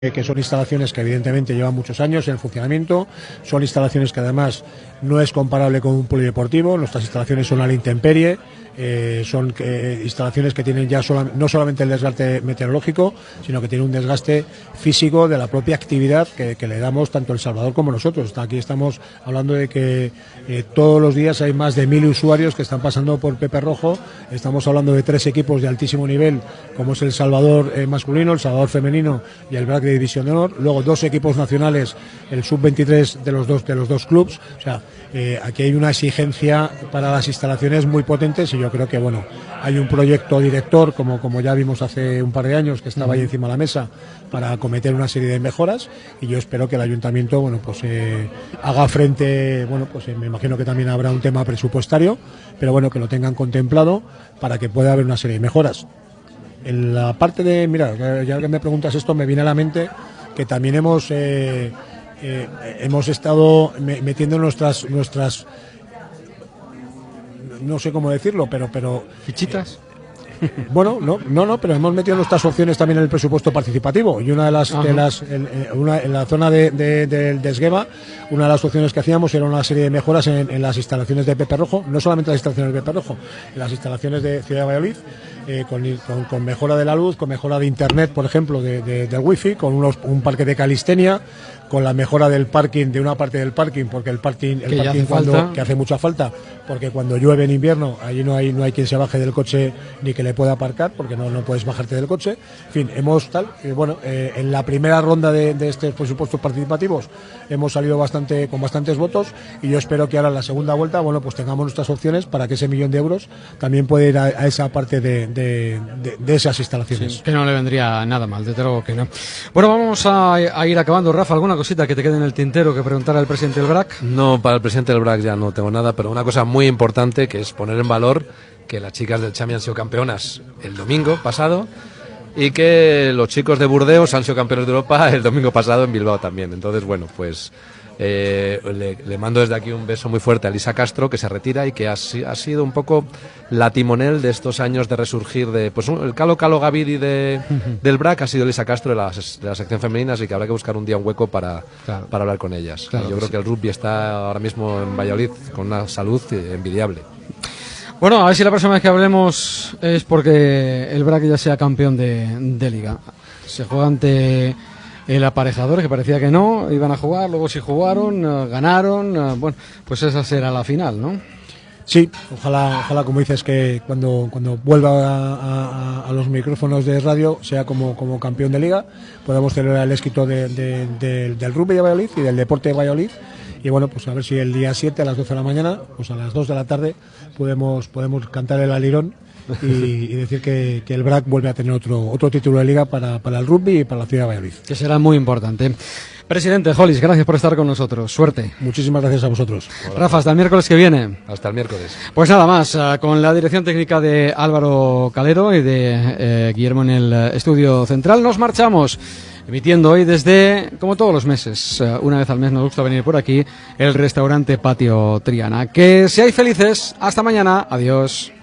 que son instalaciones que evidentemente llevan muchos años en funcionamiento, son instalaciones que además no es comparable con un polideportivo. Nuestras instalaciones son a la intemperie, son instalaciones que tienen ya no solamente el desgaste meteorológico, sino que tienen un desgaste físico de la propia actividad que le damos tanto El Salvador como nosotros. Aquí estamos hablando de que todos los días hay más de 1000 usuarios que están pasando por Pepe Rojo. Estamos hablando de 3 equipos de altísimo nivel, como es El Salvador masculino, El Salvador femenino y el BRAC de División de Honor. Luego 2 equipos nacionales, el sub-23 de los dos clubs. O sea, aquí hay una exigencia para las instalaciones muy potentes, y yo creo que bueno, hay un proyecto director, como ya vimos hace un par de años, que estaba ahí encima de la mesa para acometer una serie de mejoras, y yo espero que el ayuntamiento haga frente. Me imagino que también habrá un tema presupuestario, pero bueno, que lo tengan contemplado para que pueda haber una serie de mejoras. En la parte de, mira, ya que me preguntas esto, me viene a la mente que también hemos estado metiendo nuestras no sé cómo decirlo, pero fichitas. Bueno, no, pero hemos metido nuestras opciones también en el presupuesto participativo, y una en la zona del Esgueva, una de las opciones que hacíamos era una serie de mejoras en las instalaciones de Pepe Rojo, no solamente las instalaciones de Pepe Rojo, en las instalaciones de Ciudad de Valladolid, con mejora de la luz, con mejora de internet, por ejemplo, del wifi, con un parque de calistenia, con la mejora del parking, de una parte del parking, porque el parking que hace mucha falta, porque cuando llueve en invierno allí no hay quien se baje del coche ni que le pueda aparcar, porque no puedes bajarte del coche. En fin, en la primera ronda de estos presupuestos participativos hemos salido con bastantes votos, y yo espero que ahora en la segunda vuelta pues tengamos nuestras opciones para que ese 1.000.000 de euros también pueda ir a esa parte de esas instalaciones. Sí, que no le vendría nada mal, desde luego que no. Bueno, vamos a ir acabando. Rafa, ¿alguna cosita que te quede en el tintero que preguntar al presidente del BRAC? No, para el presidente del BRAC ya no tengo nada, pero una cosa muy importante, que es poner en valor que las chicas del Chami han sido campeonas el domingo pasado, y que los chicos de Burdeos han sido campeones de Europa el domingo pasado en Bilbao también. Entonces, bueno, pues le mando desde aquí un beso muy fuerte a Elisa Castro, que se retira y que ha sido un poco la timonel de estos años de resurgir el Calo Gaviri del BRAC. Ha sido Elisa Castro de la sección femenina, así que habrá que buscar un día un hueco para hablar con ellas. Claro, yo creo que el rugby está ahora mismo en Valladolid con una salud envidiable. Bueno, a ver si la próxima vez que hablemos es porque el BRAC ya sea campeón de Liga. Se juega ante el Aparejador, que parecía que no iban a jugar, luego sí jugaron, ganaron. Bueno, pues esa será la final, ¿no? Sí, ojalá, como dices, que cuando vuelva a los micrófonos de radio, sea como campeón de Liga, podamos celebrar el éxito del rugby de Valladolid y del deporte de Valladolid. Y bueno, pues a ver si el día 7 a las 12 de la mañana, pues a las 2 de la tarde, podemos cantar el alirón y decir que el BRAC vuelve a tener otro título de Liga para el rugby y para la ciudad de Valladolid. Que será muy importante. Presidente Hollis, gracias por estar con nosotros. Suerte. Muchísimas gracias a vosotros. Rafa, hasta el miércoles que viene. Hasta el miércoles. Pues nada más, con la dirección técnica de Álvaro Calero y de Guillermo en el estudio central, nos marchamos. Emitiendo hoy desde, como todos los meses, una vez al mes nos gusta venir por aquí, el restaurante Patio Triana. Que seáis felices. Hasta mañana. Adiós.